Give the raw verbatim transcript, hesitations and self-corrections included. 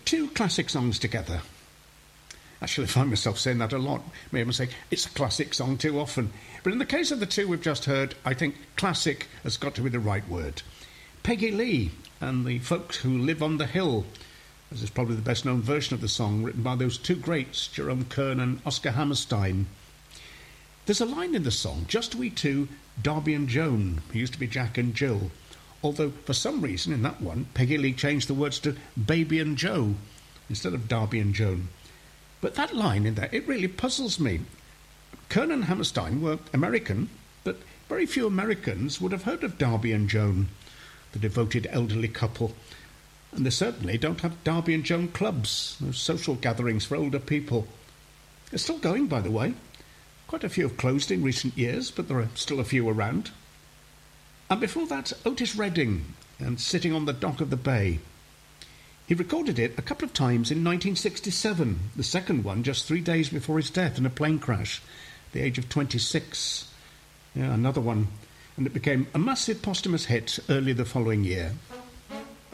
two classic songs together. Actually, I find myself saying that a lot. Maybe I'm saying it's a classic song too often. But in the case of the two we've just heard, I think classic has got to be the right word. Peggy Lee and the Folks Who Live on the Hill. This is probably the best-known version of the song, written by those two greats, Jerome Kern and Oscar Hammerstein. There's a line in the song, just we two, Darby and Joan, who used to be Jack and Jill. Although, for some reason, in that one, Peggy Lee changed the words to Baby and Joe, instead of Darby and Joan. But that line in there, it really puzzles me. Kern and Hammerstein were American, but very few Americans would have heard of Darby and Joan, the devoted elderly couple. And they certainly don't have Darby and Joan clubs, those social gatherings for older people. They're still going, by the way. Quite a few have closed in recent years, but there are still a few around. And before that, Otis Redding, and Sitting on the Dock of the Bay. He recorded it a couple of times in nineteen sixty-seven, the second one just three days before his death in a plane crash, at the age of twenty-six. Yeah, another one. And it became a massive posthumous hit early the following year.